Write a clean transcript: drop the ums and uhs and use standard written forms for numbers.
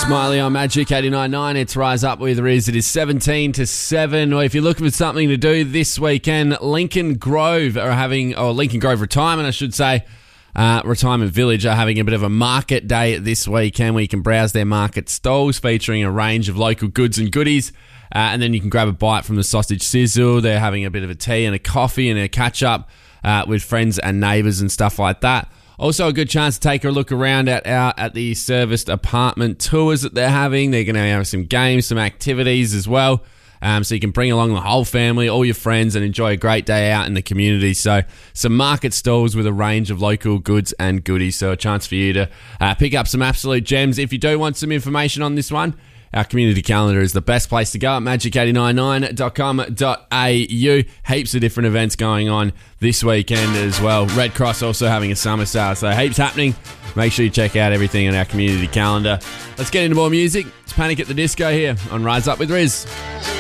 Smiley on Magic 89.9. It's Rise Up with Riz. It is 17 to 7. Or if you're looking for something to do this weekend, Lincoln Grove Retirement, I should say, Retirement Village are having a bit of a market day this weekend where you can browse their market stalls featuring a range of local goods and goodies. And then you can grab a bite from the sausage sizzle. They're having a bit of a tea and a coffee and a catch-up with friends and neighbours and stuff like that. Also, a good chance to take a look around at the serviced apartment tours that they're having. They're going to have some games, some activities as well. So you can bring along the whole family, all your friends, and enjoy a great day out in the community. So some market stalls with a range of local goods and goodies. So a chance for you to pick up some absolute gems. If you do want some information on this one, our community calendar is the best place to go at magic899.com.au. Heaps of different events going on this weekend as well. Red Cross also having a summer sale, so heaps happening. Make sure you check out everything on our community calendar. Let's get into more music. It's Panic at the Disco here on Rise Up with Riz.